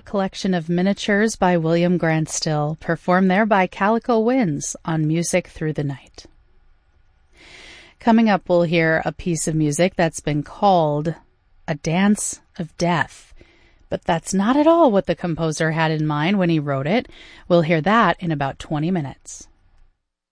collection of miniatures by William Grant Still, performed there by Calico Winds on Music Through the Night. Coming up, we'll hear a piece of music that's been called A Dance of Death. But that's not at all what the composer had in mind when he wrote it. We'll hear that in about 20 minutes.